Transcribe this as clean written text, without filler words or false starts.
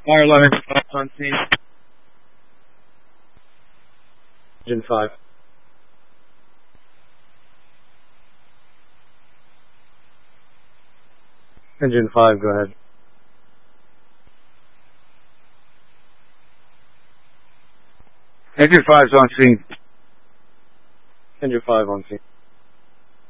Fire alarm on scene. Engine 5. Engine 5, go ahead. Engine 5's on scene. Engine 5 on scene.